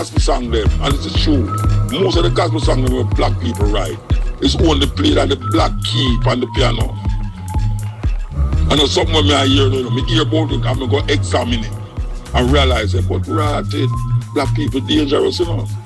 gospel song them, and it's true. Most of the gospel song them were black people write. It's only played at the black key on the piano. I know something when I hear it, I hear about it, I'm going to go examine it and realize it, but right, black people dangerous, you know.